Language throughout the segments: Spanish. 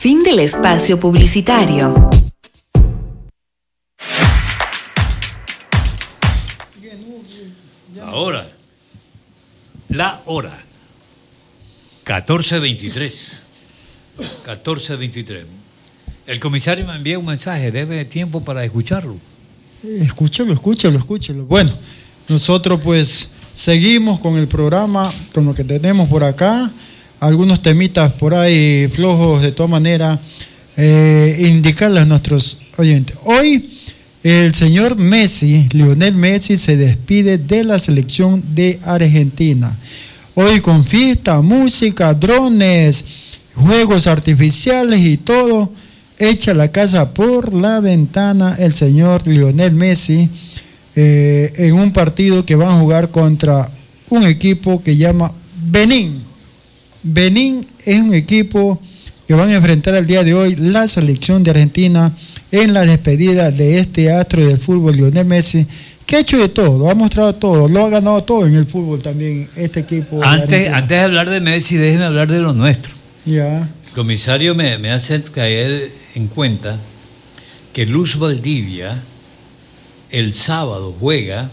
Fin del espacio publicitario. Ahora, la hora, 14:23. 14:23. El comisario me envía un mensaje, debe tiempo para escucharlo. Escúchelo. Bueno, nosotros pues seguimos con el programa, con lo que tenemos por acá, algunos temitas por ahí flojos, de todas maneras, indicarle a nuestros oyentes. Hoy el señor Messi, Lionel Messi, se despide de la selección de Argentina. Hoy con fiesta, música, drones, juegos artificiales y todo, echa la casa por la ventana el señor Lionel Messi en un partido que van a jugar contra un equipo que llama Benín. Benín es un equipo que van a enfrentar el día de hoy la selección de Argentina en la despedida de este astro del fútbol, Lionel Messi, que ha hecho de todo, ha mostrado todo, lo ha ganado todo en el fútbol también, este equipo. Antes de hablar de Messi, déjeme hablar de lo nuestro. Ya. El comisario me hace caer en cuenta que Luz Valdivia el sábado juega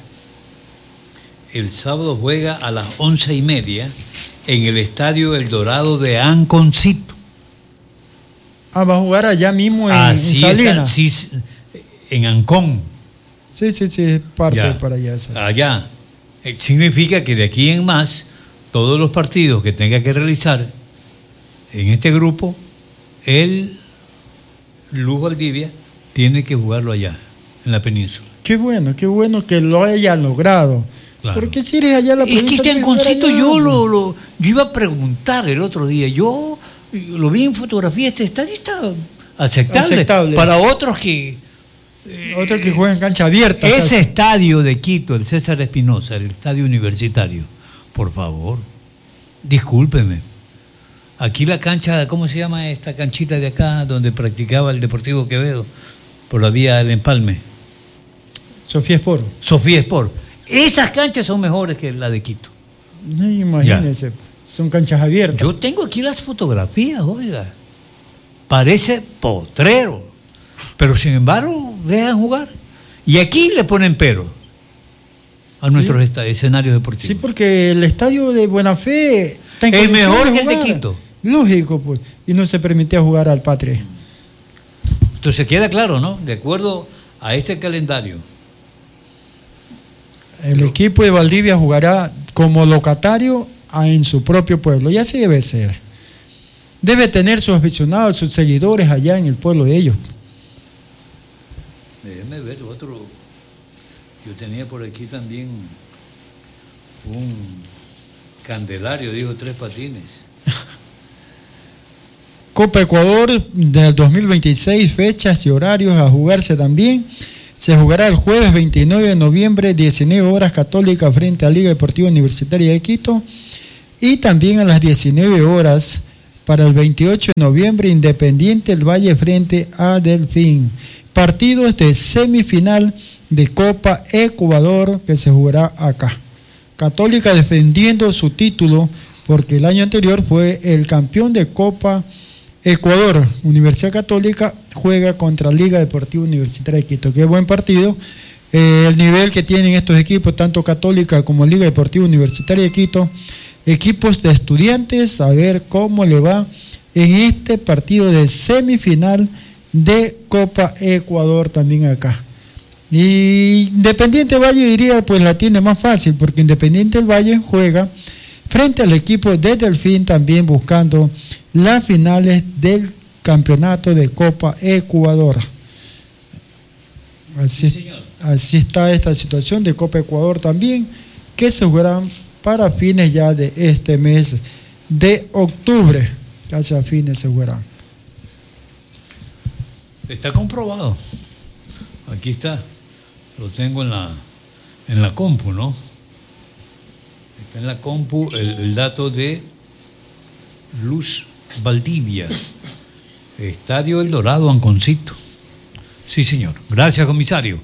a las 11:30 en el Estadio El Dorado de Anconcito. Va a jugar allá mismo en Salinas. Sí, en Ancón. Sí, parte ya, para allá. Allá. Significa que de aquí en más, todos los partidos que tenga que realizar en este grupo, el Luz Valdivia tiene que jugarlo allá, en la península. Qué bueno que lo hayan logrado. Claro. Porque si eres allá la península. Es que este Anconcito yo iba a preguntar el otro día, yo lo vi en fotografía, este estadio está aceptable. Para otros que juegan en cancha abierta. Ese casi. Estadio de Quito, el César Espinosa, el estadio universitario, por favor, discúlpeme. Aquí la cancha, ¿cómo se llama esta canchita de acá donde practicaba el Deportivo Quevedo por la vía del Empalme? Sofía Sport. Esas canchas son mejores que la de Quito. Imagínense, ya. Son canchas abiertas. Yo tengo aquí las fotografías, oiga. Parece potrero. Pero sin embargo, dejan jugar. Y aquí le ponen pero a nuestros escenarios deportivos. Sí, porque el estadio de Buena Fe es mejor que el de Quito. Lógico, pues. Y no se permitía jugar al Patria. Entonces queda claro, ¿no? De acuerdo a este calendario. El equipo de Valdivia jugará como locatario en su propio pueblo. Y así debe ser. Debe tener sus aficionados, sus seguidores allá en el pueblo de ellos. Déjeme ver otro. Yo tenía por aquí también un Candelario, dijo Tres Patines. Copa Ecuador del 2026, fechas y horarios a jugarse también. Se jugará el jueves 29 de noviembre, 19 horas, Católica frente a Liga Deportiva Universitaria de Quito. Y también a las 19 horas, para el 28 de noviembre, Independiente del Valle frente a Delfín. Partidos de semifinal de Copa Ecuador que se jugará acá. Católica defendiendo su título porque el año anterior fue el campeón de Copa Ecuador. Universidad Católica juega contra Liga Deportiva Universitaria de Quito. Qué buen partido. El nivel que tienen estos equipos, tanto Católica como Liga Deportiva Universitaria de Quito, equipos de estudiantes, a ver cómo le va en este partido de semifinal de Copa Ecuador también acá. Y Independiente del Valle, diría, pues la tiene más fácil, porque Independiente del Valle juega frente al equipo de Delfín, también buscando las finales del campeonato de Copa Ecuador. Así está esta situación de Copa Ecuador también, que se jugarán para fines ya de este mes de octubre, casi a fines se jugarán. Está comprobado. Aquí está. Lo tengo en la compu, ¿no? Está en la compu el dato de Luz Valdivia. Estadio El Dorado, Anconcito. Sí, señor. Gracias, comisario.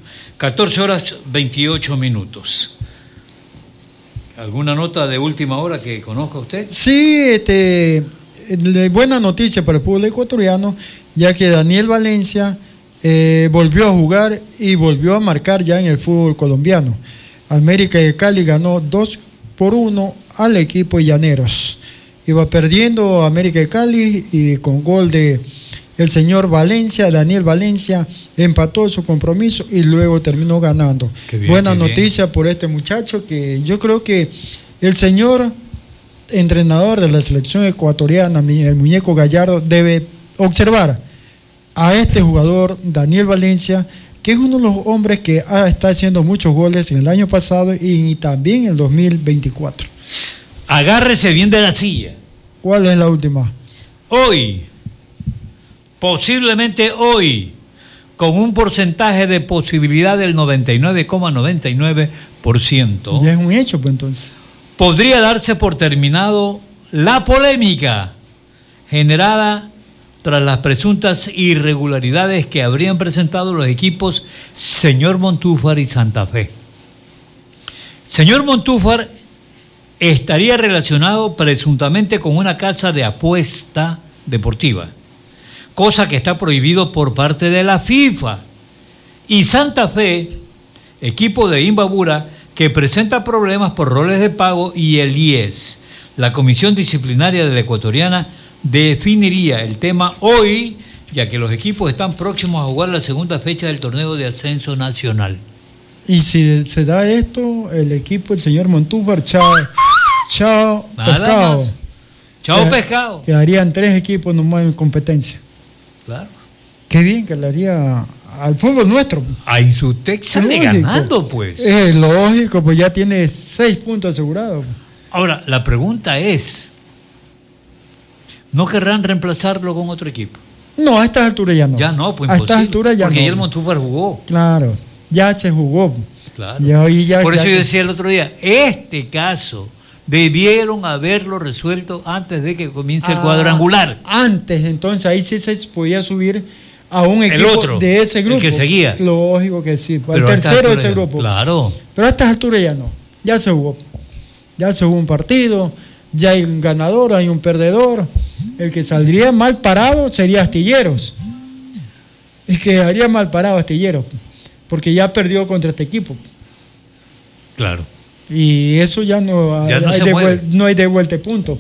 14:28. ¿Alguna nota de última hora que conozca usted? Sí, buena noticia para el fútbol ecuatoriano, ya que Daniel Valencia volvió a jugar y volvió a marcar ya en el fútbol colombiano. América de Cali ganó 2-1 al equipo Llaneros. Iba perdiendo América de Cali y con gol de el señor Valencia, Daniel Valencia, empató su compromiso y luego terminó ganando. Bien, buena noticia por este muchacho, que yo creo que el señor entrenador de la selección ecuatoriana, el muñeco Gallardo, debe observar a este jugador, Daniel Valencia, que es uno de los hombres que está haciendo muchos goles en el año pasado y también en el 2024. Agárrese bien de la silla. ¿Cuál es la última? Hoy, posiblemente hoy, con un porcentaje de posibilidad del 99,99%. Ya es un hecho, pues entonces. Podría darse por terminado la polémica generada tras las presuntas irregularidades que habrían presentado los equipos Señor Montúfar y Santa Fe. Señor Montúfar estaría relacionado presuntamente con una casa de apuesta deportiva, cosa que está prohibido por parte de la FIFA. Y Santa Fe, equipo de Imbabura, que presenta problemas por roles de pago, y el IES, la Comisión Disciplinaria de la Ecuatoriana, definiría el tema hoy, ya que los equipos están próximos a jugar la segunda fecha del torneo de ascenso nacional. Y si se da esto, el equipo, el señor Montúfar, chao pescado. Chao pescado. Quedarían 3 equipos nomás en competencia. Claro. Qué bien que le haría al fútbol nuestro. A Insutec sale ganando, pues. Es lógico, pues ya tiene 6 puntos asegurados. Ahora, la pregunta es, ¿no querrán reemplazarlo con otro equipo? No, a estas alturas ya no. Ya no, pues a estas alturas ya porque no. Porque el Montúfar jugó. Claro, ya se jugó. Claro. Por eso yo decía el otro día, este caso debieron haberlo resuelto antes de que comience el cuadrangular. Antes, entonces ahí sí se podía subir a un equipo de ese grupo. El que seguía. Lógico que sí, el tercero de ese grupo. Claro. Pero a estas alturas ya no. Ya se jugó. Ya se jugó un partido, ya hay un ganador, hay un perdedor. El que saldría mal parado sería Astilleros. Es que haría mal parado Astilleros, porque ya perdió contra este equipo. Claro. Y eso ya no hay de vuelta de punto.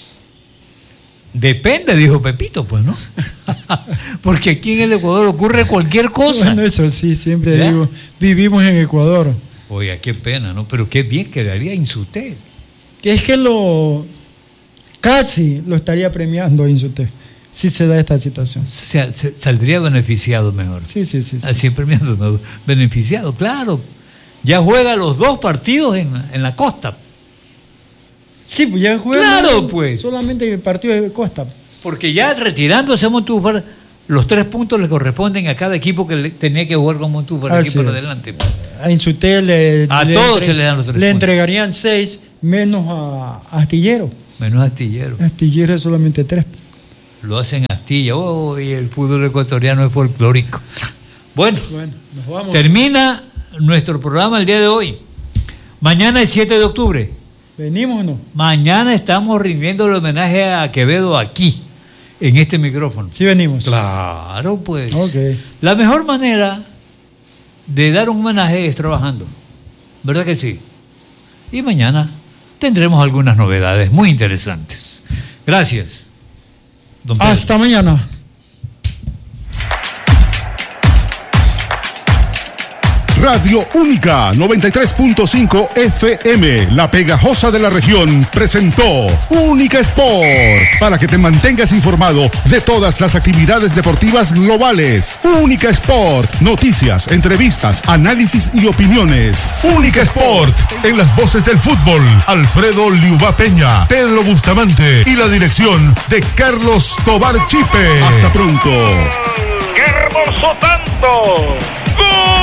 Depende, dijo Pepito, pues, ¿no? Porque aquí en el Ecuador ocurre cualquier cosa. Bueno, eso sí, siempre digo, vivimos en Ecuador. Oiga, qué pena, ¿no? Pero qué bien que le haría Insutec. Que es que casi lo estaría premiando Insutec, si se da esta situación. O sea, saldría beneficiado mejor. Sí. Así premiando, ¿no? Beneficiado, claro. Ya juega los 2 partidos en la costa. Sí, pues ya juega. Claro, pues. Solamente el partido de costa. Porque ya retirándose Montúfar, los 3 puntos le corresponden a cada equipo que tenía que jugar con Montúfar aquí por adelante. A Insutec todos se le dan los 3 puntos. Le entregarían 6 menos a Astillero. Menos a Astillero. Astillero es solamente 3. Lo hacen Astilla. Y el fútbol ecuatoriano es folclórico. Bueno, nos vamos. Termina nuestro programa el día de hoy. Mañana es 7 de octubre. ¿Venimos o no? Mañana estamos rindiendo el homenaje a Quevedo aquí, en este micrófono. Sí, venimos. Claro, pues. Okay. La mejor manera de dar un homenaje es trabajando. ¿Verdad que sí? Y mañana tendremos algunas novedades muy interesantes. Gracias, don Pedro. Hasta mañana. Radio Única 93.5 FM, la pegajosa de la región, presentó Única Sport, para que te mantengas informado de todas las actividades deportivas globales. Única Sport, noticias, entrevistas, análisis y opiniones. Única Sport, en las voces del fútbol, Alfredo Liuba Peña, Pedro Bustamante y la dirección de Carlos Tobar Chipe. Hasta pronto. ¡Qué hermoso tanto! ¡Gol!